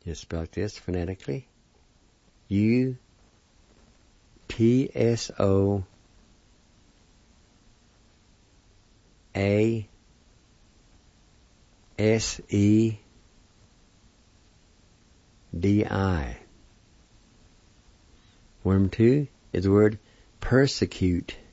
Just spell this phonetically. U-T-S-O-A-S-E-D-I. Worm 2 is the word persecute.